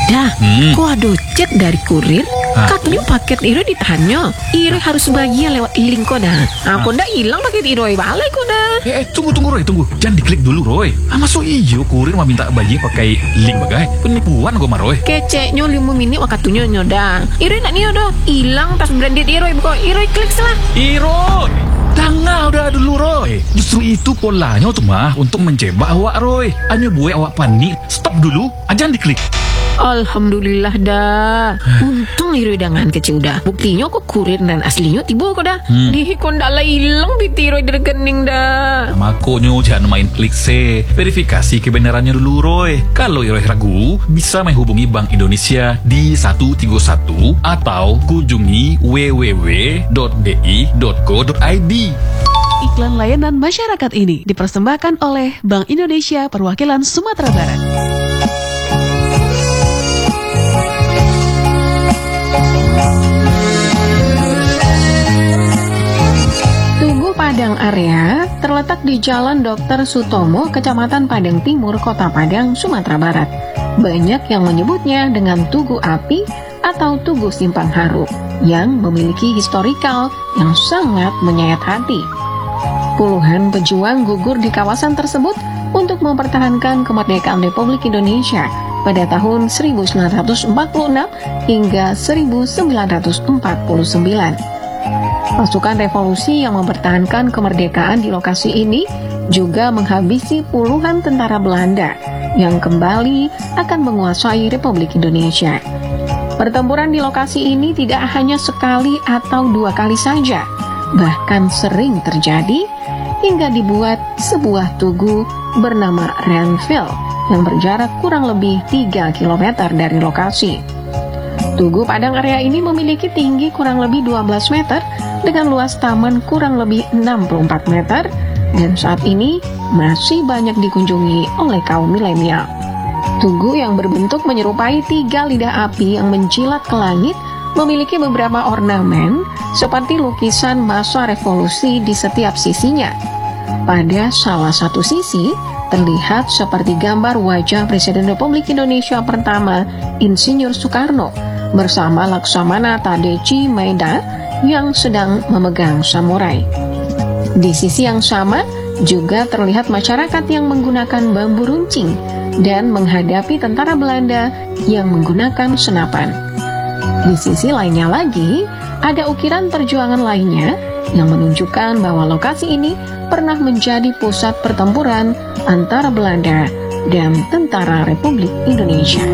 Dah, ku ada chat dari kurir. Katanya paket iro ditahannya. Iro harus bagian lewat link kok dah. Aku ndak hilang paket iro balik kok dah. Tunggu Roy, tunggu. Jangan diklik dulu Roy. Masuk iyo kurir mah minta bagi pakai link bagai. Penipuan kok mah Roy. Keceknya 5 menit wakatunya nyoda. Iro nak niyo dah. Hilang tas branded iro buka. Iro klik salah. Roy, jangan udah dulu Roy. Justru itu polanya tuh mah untuk menjebak awak Roy. Hanya buat awak panik. Stop dulu. Jangan diklik. Alhamdulillah dah. Untung iro dengan kecil dah. Buktinya kok kurir dan aslinya tiba kok dah. Di kon dak lah hilang bitiro dari rekening dah. Makanya jangan main klik se. Verifikasi kebenarannya dulu Roy. Kalau Roy ragu, bisa menghubungi Bank Indonesia di 131 atau kunjungi www.bi.co.id. Iklan layanan masyarakat ini dipersembahkan oleh Bank Indonesia Perwakilan Sumatera Barat. Tugu Padang Area terletak di Jalan Dr. Sutomo, Kecamatan Padang Timur, Kota Padang, Sumatera Barat. Banyak yang menyebutnya dengan Tugu Api atau Tugu Simpang Haru yang memiliki historikal yang sangat menyayat hati. Puluhan pejuang gugur di kawasan tersebut untuk mempertahankan kemerdekaan Republik Indonesia pada tahun 1946 hingga 1949. Pasukan revolusi yang mempertahankan kemerdekaan di lokasi ini juga menghabisi puluhan tentara Belanda yang kembali akan menguasai Republik Indonesia. Pertempuran di lokasi ini tidak hanya sekali atau 2 kali saja, bahkan sering terjadi hingga dibuat sebuah tugu bernama Renville yang berjarak kurang lebih 3 km dari lokasi. Tugu Padang Area ini memiliki tinggi kurang lebih 12 meter dengan luas taman kurang lebih 64 meter dan saat ini masih banyak dikunjungi oleh kaum milenial. Tugu yang berbentuk menyerupai 3 lidah api yang menjilat ke langit memiliki beberapa ornamen seperti lukisan masa revolusi di setiap sisinya. Pada salah satu sisi terlihat seperti gambar wajah Presiden Republik Indonesia pertama Insinyur Soekarno bersama Laksamana Tadeci Maeda yang sedang memegang samurai. Di sisi yang sama juga terlihat masyarakat yang menggunakan bambu runcing dan menghadapi tentara Belanda yang menggunakan senapan. Di sisi lainnya lagi, ada ukiran perjuangan lainnya yang menunjukkan bahwa lokasi ini pernah menjadi pusat pertempuran antara Belanda dan tentara Republik Indonesia.